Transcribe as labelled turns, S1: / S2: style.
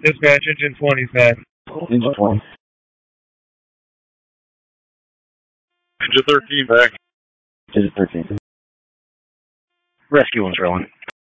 S1: Dispatch, engine 20 set.
S2: Engine 20.
S3: Engine 13 back.
S2: Engine 13.
S4: Rescue one's rolling.